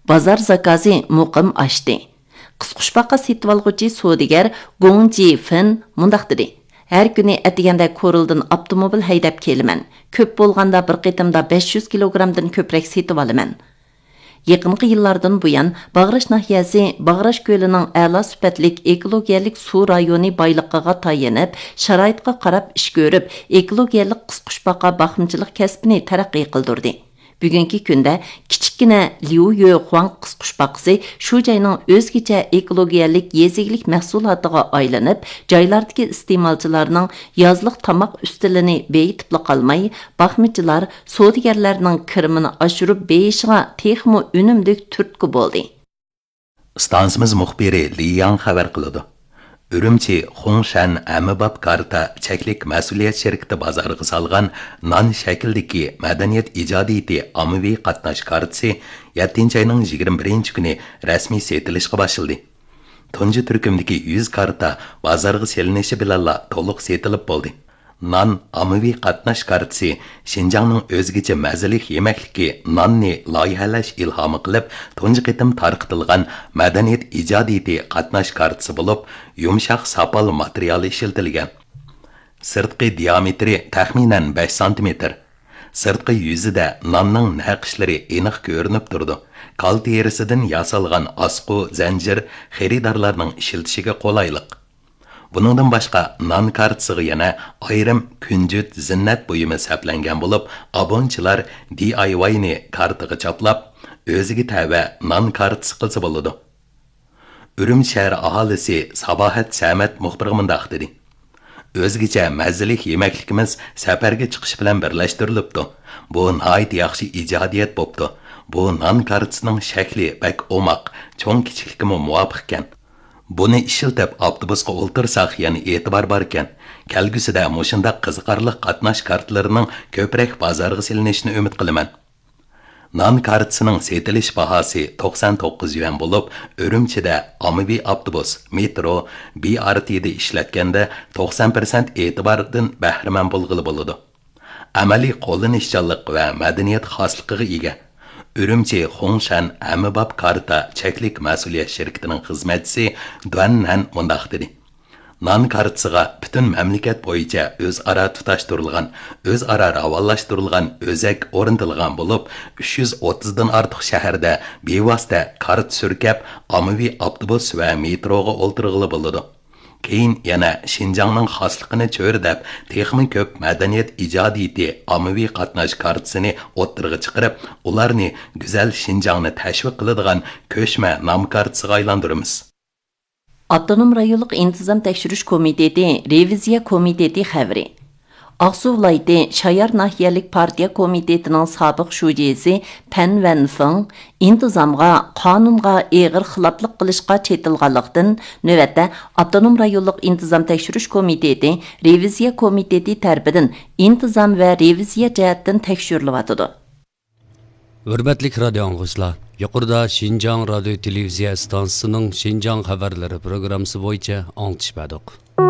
bozor zakozi muqim ochdi. Qisqushbaqa setib olg'uchi savdogar Gong Ji-fin mundaq dedi. Her günü ətigəndə Koruldan avtomobil haydab keliman. Köp bolğanda bir qitimda 500 kilogramdan köprək setib alıman. Yaqınqı yıllardan buyan Bağraş nahiyasi Bağraş Gölü'nün əla süpətlik ekologiyalik su rayoni baylıqıga tayanıb, şaraitqa qarab iş görüb, ekologiyalik qisqushbaqa baxımçılıq kəsbini tərəqqi qıldırdı. Bugünkü gündə kiçikkina Liu Yuhuang qisqushbaqisi shu joyning o'zgacha ekologiyalik yezigilik mahsulotiga aylanib, joylardagi iste'molchilarning yozliq tomoq ustilini beyitib qolmay, baxmichilar savdogarlarning kirimini oshirib beyishiga texmo unumlik turtki bo'ldi. Stansimiz muxbiri Li Yang xabar qiladi. Ürümçi Xongshan Amibab Karta çeklik məsuliyyət şirkəti bazarıga salğan nan şəkildəki mədəniyyət icadiyeti ammavi qatnaş kartası 7 ayının 21 günü rəsmi setilishqa başladı. Tunji türkümdəki 100 karta bazarıga selinishi bilanla to'liq setilib bo'ldi. Nan ammavi qatnash kartasi Şinjanның o'zgacha mazali yeməkliki nanni loyihalash ilhomi qilib, tunji qitim tarqitilgan madaniyat ijodiyati qatnash kartasi bo'lib, yumshoq sapal material ishlatilgan. Sirtqi diametri taxminan 5 cm. Sirtqi yuzida nanning naqshlari aniq ko'rinib turdi. Kal terisidan yasalgan asqu zanjir xaridorlarning ishlatishiga qolaylik. Buningdan boshqa nan kartasiga yana ayrim kunjut zinnat buyumi saplangan bo'lib, abonchilar DIY ni kartaga chaplab, o'ziga tava nan kartasi qilsa bo'ladi. Ürüm shahar aholisi Sabohat Samat muxbirga mundaq dedi. O'zgacha mazalik yemaklikimiz safarga chiqish bilan birlashtirilibdi. Bu nihoyat yaxshi ijodiyat bo'pti. Bu nan kartasining shakli bak omaq, cho'ng kichiklikka muvofiq ekan. Buni ishiltib avtobusga o'ltirsak, yana e'tibor bor ekan. Kelgusida mushunda qiziqarli qatnash kartalarining ko'proq bozorga silinishini umid qilaman. Nan kartasining setilish bahosi 99 yuan bo'lib, Ürümchida ommaviy avtobus, metro, BRT'da ishlatganda 90% e'tibordan bahramand bo'lg'ili bo'ladi. Amaliy qo'llanishchanlik va madaniyat xosligiga ega. Ürümçi Xongshan Amibab Karta çeklik məsuliyyət şirkətinin xizmətçisi Duan Nan mundaq dedi. Nan kartasiga bütün mamlakat bo'yicha o'zaro tutashtirilgan, o'zaro ravolashtirilgan o'zak o'rnatilgan bo'lib, 330 dan ortiq shaharda bevosita kart surkab, ommaviy avtobus va metroga o'ltirg'ili bo'ladi. Keyin yana Şinjanның xosligini cho'rdab, texmi ko'p madaniyat ijodiyati ommaviy qatnash kartasini o'ttirg'i chiqarib, ularni go'zal Şinjanni tashviq qiladigan ko'chma nom kartasiga aylantiramiz. Avtonom rayonluq intizom tekshirish komiteti, reviziya komiteti xabari. Aqsu viloyati Shayar nahiyalik partiya komitetining sobiq shujisi Pan Van Feng intizomga, qonunga eg'ir xiloflik qilishga chetilganlikdan navbatda Avtonom rayonluq intizom tekshirish komiteti, reviziya komiteti tarafidan intizom va reviziya jihatdan tekshirilyotdi. Hurmatli radio anglishlar, yuqorida Şinjan radio televiziya stansiyasining Şinjan xabarlari programmasi bo'yicha anglitishdik.